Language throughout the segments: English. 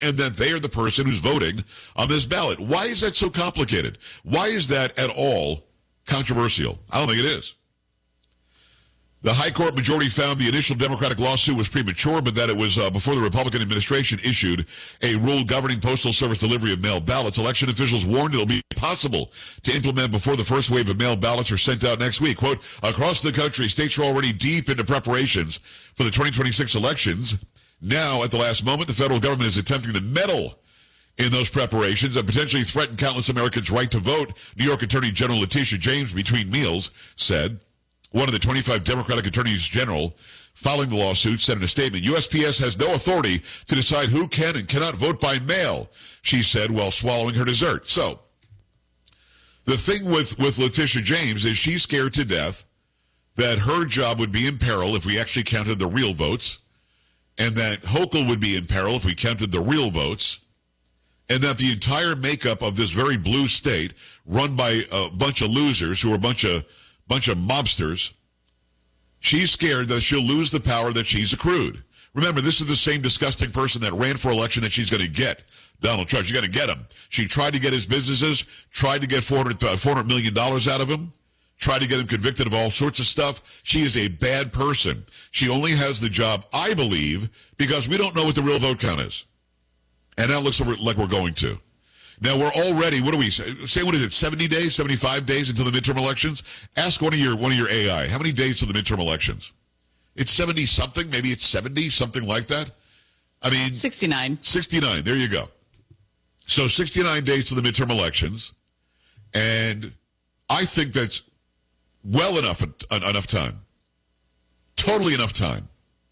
and that they are the person who's voting on this ballot. Why is that so complicated? Why is that at all controversial? I don't think it is. The high court majority found the initial Democratic lawsuit was premature, but that it was before the Republican administration issued a rule governing Postal Service delivery of mail ballots. Election officials warned it'll be possible to implement before the first wave of mail ballots are sent out next week. Quote, across the country, states are already deep into preparations for the 2026 elections. Now, at the last moment, the federal government is attempting to meddle in those preparations and potentially threaten countless Americans' right to vote. New York Attorney General Letitia James, between meals, said. One of the 25 Democratic attorneys general following the lawsuit said in a statement, USPS has no authority to decide who can and cannot vote by mail, she said while swallowing her dessert. So, the thing with Letitia James is she's scared to death that her job would be in peril if we actually counted the real votes, and that Hochul would be in peril if we counted the real votes, and that the entire makeup of this very blue state, run by a bunch of losers who are a bunch of mobsters, she's scared that she'll lose the power that she's accrued. Remember, this is the same disgusting person that ran for election that she's going to get. Donald Trump, she's going to get him. She tried to get his businesses, tried to get $400 million out of him, tried to get him convicted of all sorts of stuff. She is a bad person. She only has the job, I believe, because we don't know what the real vote count is. And now it looks like we're going to. Now, we're already, what do we say, what is it, 70 days, 75 days until the midterm elections? Ask one of your AI, how many days to the midterm elections? It's 70-something, maybe it's 70, something like that. I mean... 69. 69, there you go. So 69 days to the midterm elections, and I think that's well enough time. Totally enough time.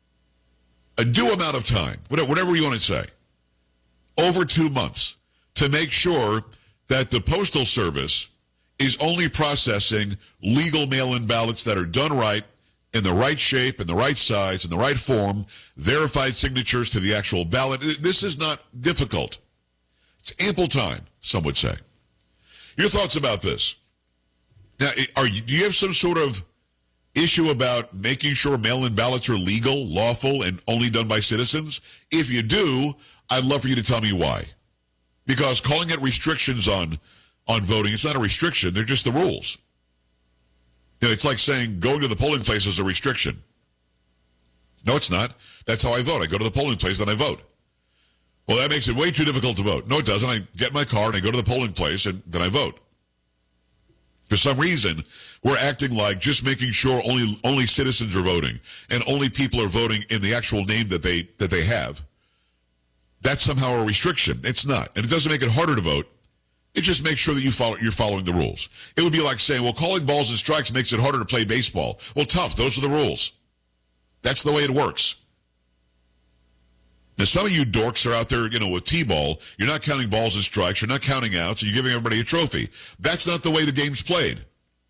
A due amount of time, whatever you want to say. Over 2 months. To make sure that the Postal Service is only processing legal mail-in ballots that are done right, in the right shape, in the right size, in the right form, verified signatures to the actual ballot. This is not difficult. It's ample time, some would say. Your thoughts about this? Now, do you have some sort of issue about making sure mail-in ballots are legal, lawful, and only done by citizens? If you do, I'd love for you to tell me why. Because calling it restrictions on voting, it's not a restriction, they're just the rules. You know, it's like saying going to the polling place is a restriction. No, it's not. That's how I vote. I go to the polling place and I vote. Well, that makes it way too difficult to vote. No, it doesn't. I get in my car and I go to the polling place and then I vote. For some reason, we're acting like just making sure only citizens are voting and only people are voting in the actual name that they have. That's somehow a restriction. It's not. And it doesn't make it harder to vote. It just makes sure that you're following the rules. It would be like saying, well, calling balls and strikes makes it harder to play baseball. Well, tough. Those are the rules. That's the way it works. Now, some of you dorks are out there, with T-ball. You're not counting balls and strikes. You're not counting outs. You're giving everybody a trophy. That's not the way the game's played.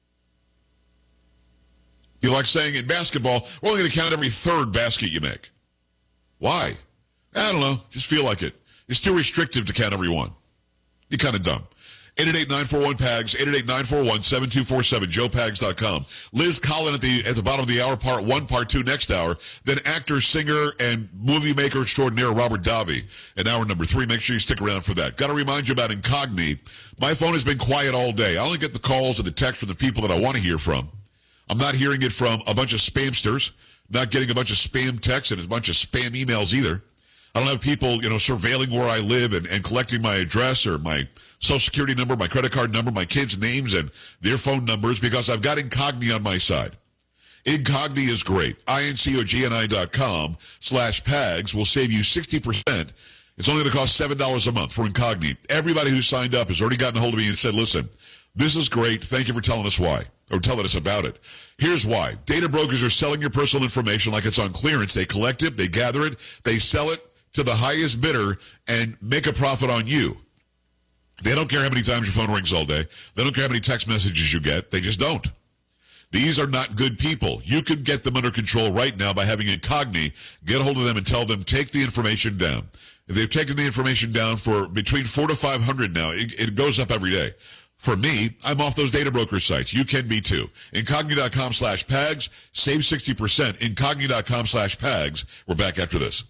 You like saying in basketball, we're only going to count every third basket you make. Why? I don't know. Just feel like it. It's too restrictive to count every one. You're kind of dumb. 888-941-PAGS, 888-941-7247, joepags.com. Liz Collin at the bottom of the hour, part one, part two next hour. Then actor, singer, and movie maker extraordinaire Robert Davi in hour number three. Make sure you stick around for that. Got to remind you about Incogni. My phone has been quiet all day. I only get the calls and the texts from the people that I want to hear from. I'm not hearing it from a bunch of spamsters, not getting a bunch of spam texts and a bunch of spam emails either. I don't have people, surveilling where I live and collecting my address or my social security number, my credit card number, my kids' names, and their phone numbers because I've got Incogni on my side. Incogni is great. incogni.com/PAGS will save you 60%. It's only going to cost $7 a month for Incogni. Everybody who signed up has already gotten a hold of me and said, listen, this is great. Thank you for telling us why, or telling us about it. Here's why. Data brokers are selling your personal information like it's on clearance. They collect it, they gather it, they sell it to the highest bidder and make a profit on you. They don't care how many times your phone rings all day. They don't care how many text messages you get. They just don't. These are not good people. You can get them under control right now by having Incogni. Get a hold of them and tell them, take the information down. If they've taken the information down for between 400 to 500 now, it goes up every day. For me, I'm off those data broker sites. You can be too. Incogni.com/PAGS. Save 60%. Incogni.com/PAGS. We're back after this.